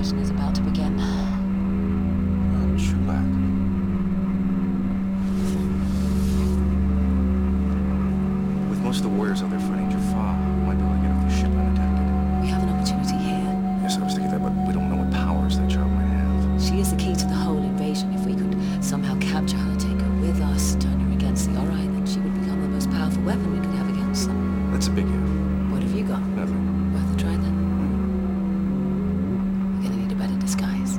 investigation is about to begin. Shulak. With most of the warriors out there fighting Jaffa, we might be able to get off the ship undetected. We have an opportunity here. Yes, I was thinking that, but we don't know what powers that child might have. She is the key to the whole invasion. If we could somehow capture her, take her with us, turn her against the Ori, then she would become the most powerful weapon we could have against them. That's a big if. What have you got? Nothing. Worth a try then. We're gonna need a better disguise.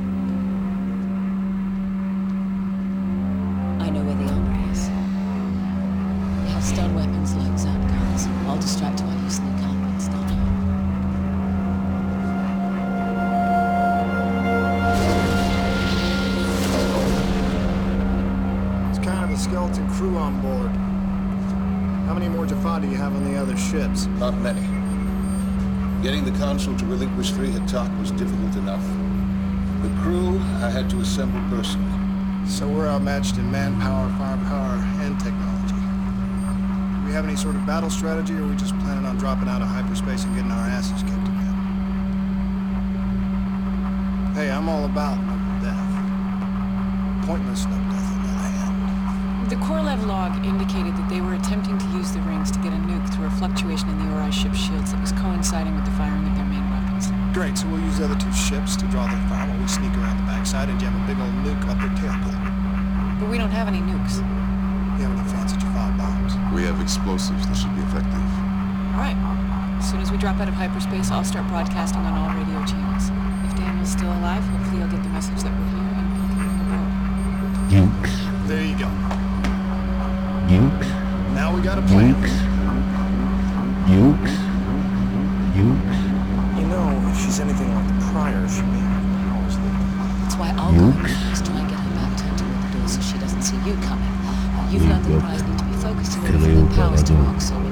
I know where the armory is. We have stun weapons like zap guns. I'll distract while you sneak up and stun her. Skeleton crew on board. How many more Jaffa do you have on the other ships? Not many. Getting the consul to relinquish 3 Hatak was difficult enough. The crew I had to assemble personally. So we're outmatched in manpower, firepower, and technology. Do we have any sort of battle strategy, or are we just planning on dropping out of hyperspace and getting our asses kicked again? Hey, I'm all about no death. Pointless no death on the other hand. The Korolev log indicated that they were attempting to use the rings to get a nuke through a fluctuation in the Ori ship's shields that was coinciding with the firing of their main weapons. Great, so we'll use the other 2 ships to draw their fire while we sneak around the backside and jam a big old nuke up their tailpipe. But we don't have any nukes. You have any fancy Jaffa bombs? We have explosives that should be effective. All right. As soon as we drop out of hyperspace, I'll start broadcasting on all radio channels. If Daniel's still alive, hopefully he'll get the message that we're here and he'll come on board. Nukes. There you go. Nukes. Now we got a plan. Nukes. Nukes. Nukes. You know, if she's anything like the prior, she may have powers that... That's why I'll go next, try and get her back turned toward the door so she doesn't see you coming. You've learned that the eyes need to be focused in order for their powers to work, so